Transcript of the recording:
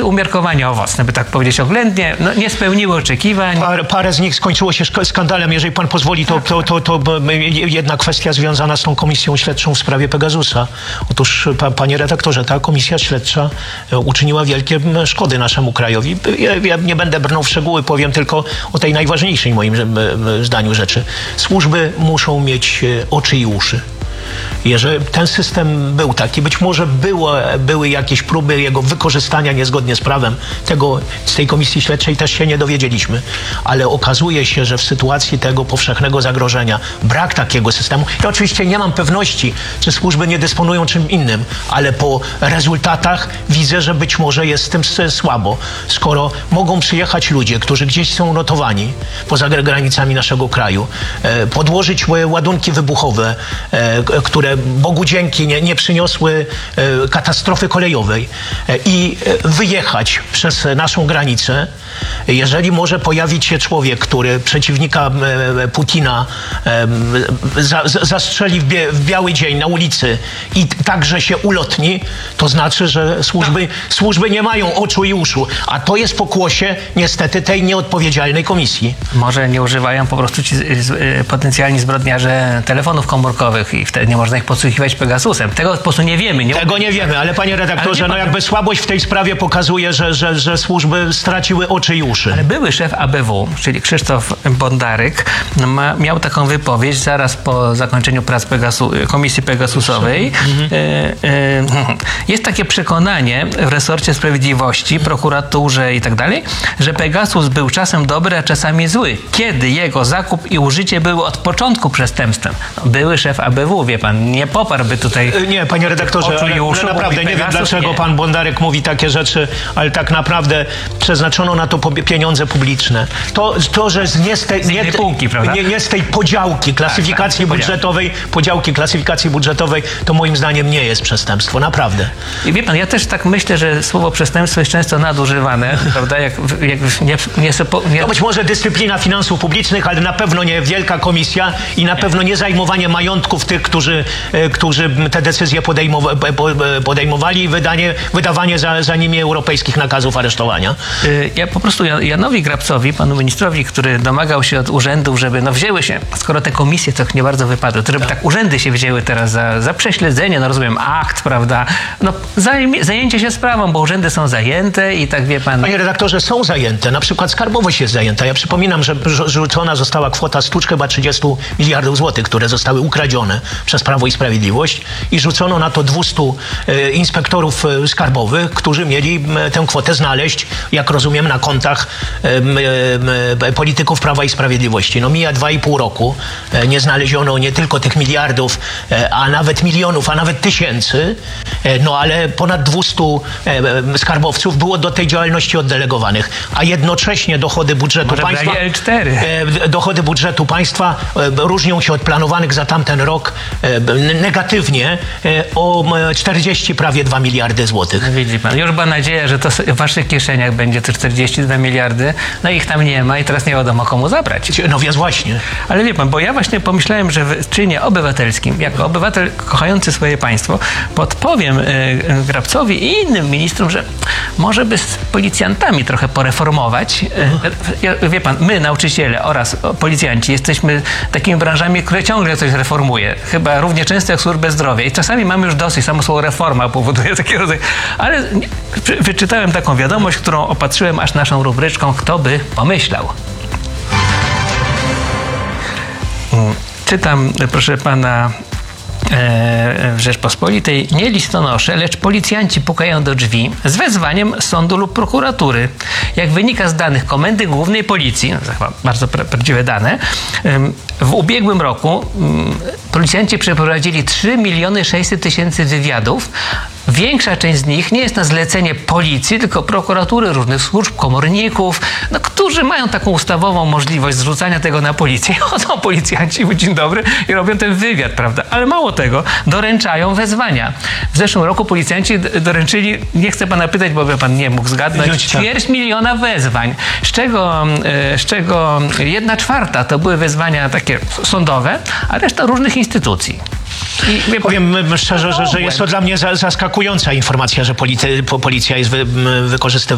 umiarkowanie owocne, by tak powiedzieć oględnie. No, nie spełniły oczekiwań. Parę z nich skończyło się skandalem. Jeżeli pan pozwoli, to jedna kwestia związana z tą komisją śledczą w sprawie Pegasusa. Otóż, panie redaktorze, ta komisja śledcza uczyniła wielkie szkody naszemu krajowi. Ja nie będę brnął w szczegóły, powiem tylko o tej najważniejszej moim zdaniu rzeczy. Służby muszą mieć oczy i uszy. Jeżeli ten system był taki, być może były jakieś próby jego wykorzystania niezgodnie z prawem, tego z tej komisji śledczej też się nie dowiedzieliśmy, ale okazuje się, że w sytuacji tego powszechnego zagrożenia brak takiego systemu, to oczywiście nie mam pewności, czy służby nie dysponują czym innym, ale po rezultatach widzę, że być może jest z tym słabo, skoro mogą przyjechać ludzie, którzy gdzieś są notowani poza granicami naszego kraju, podłożyć ładunki wybuchowe, które Bogu dzięki nie przyniosły katastrofy kolejowej i wyjechać przez naszą granicę. Jeżeli może pojawić się człowiek, który przeciwnika Putina zastrzeli w biały dzień na ulicy i także się ulotni, to znaczy, że służby nie mają oczu i uszu. A to jest pokłosie niestety tej nieodpowiedzialnej komisji. Może nie używają po prostu ci potencjalni zbrodniarze telefonów komórkowych i wtedy nie można ich podsłuchiwać Pegasusem. Tego po prostu nie wiemy. Tego nie wiemy, ale panie redaktorze, no jakby słabość w tej sprawie pokazuje, że służby straciły oczy i uszy. Ale były szef ABW, czyli Krzysztof Bondaryk, miał taką wypowiedź zaraz po zakończeniu prac Komisji Pegasusowej. Jest takie przekonanie w resorcie sprawiedliwości, prokuraturze i tak dalej, że Pegasus był czasem dobry, a czasami zły. Kiedy jego zakup i użycie były od początku przestępstwem. Były szef ABW, wie pan, nie poparłby tutaj. Nie, panie redaktorze, ale naprawdę nie wiem, dlaczego pan Bondaryk mówi takie rzeczy, ale tak naprawdę przeznaczono na to pieniądze publiczne. To że nie z tej podziałki klasyfikacji klasyfikacji budżetowej, to moim zdaniem nie jest przestępstwo, naprawdę. I wie pan, ja też tak myślę, że słowo przestępstwo jest często nadużywane, prawda? To być może dyscyplina finansów publicznych, ale na pewno nie wielka komisja i na pewno nie zajmowanie majątków tych, którzy te decyzje podejmowali i wydawanie za nimi europejskich nakazów aresztowania. Ja po prostu Janowi Grabcowi, panu ministrowi, który domagał się od urzędów, żeby wzięły się, skoro te komisje tak nie bardzo wypadły, to żeby tak urzędy się wzięły teraz za prześledzenie, rozumiem, akt, prawda, zajęcie się sprawą, bo urzędy są zajęte i tak wie pan. Panie redaktorze, są zajęte, na przykład skarbowość jest zajęta. Ja przypominam, że rzucona została kwota chyba 30 miliardów złotych, które zostały ukradzione przez Prawo i Sprawiedliwość i rzucono na to 200 inspektorów skarbowych, którzy mieli tę kwotę znaleźć, jak rozumiem, na kontach polityków Prawa i Sprawiedliwości. No mija 2,5 roku. Nie znaleziono nie tylko tych miliardów, a nawet milionów, a nawet tysięcy, no ale ponad 200 skarbowców było do tej działalności oddelegowanych, a jednocześnie dochody budżetu państwa różnią się od planowanych za tamten rok negatywnie o 40 prawie 2 miliardy złotych. Widzi pan, już była nadzieja, że to w waszych kieszeniach będzie te 42 miliardy, no ich tam nie ma i teraz nie wiadomo komu zabrać. No więc właśnie. Ale wie pan, bo ja właśnie pomyślałem, że w czynie obywatelskim, jako obywatel kochający swoje państwo, podpowiem Grabcowi i innym ministrom, że może by z policjantami trochę poreformować. Wie pan, my, nauczyciele oraz policjanci, jesteśmy takimi branżami, które ciągle coś reformuje. Chyba równie często jak służbę zdrowia. I czasami mamy już dosyć, samo słowo reforma powoduje takie rodzaj. Ale wyczytałem taką wiadomość, którą opatrzyłem aż naszą rubryczką Kto by pomyślał. Czytam, proszę pana, w Rzeczpospolitej: nie listonosze, lecz policjanci pukają do drzwi z wezwaniem sądu lub prokuratury. Jak wynika z danych Komendy Głównej Policji, bardzo prawdziwe dane, w ubiegłym roku policjanci przeprowadzili 3 600 000 wywiadów. Większa część z nich nie jest na zlecenie policji, tylko prokuratury, różnych służb, komorników, którzy mają taką ustawową możliwość zrzucania tego na policję. Chodzą policjanci, dzień dobry, i robią ten wywiad, prawda? Ale mało tego, doręczają wezwania. W zeszłym roku policjanci doręczyli, nie chcę pana pytać, bo by pan nie mógł zgadnąć, 250 000 wezwań, z czego 1/4 to były wezwania takie sądowe, a reszta różnych instytucji. Powiem szczerze, że jest to dla mnie zaskakująca informacja, że policja jest wykorzystywana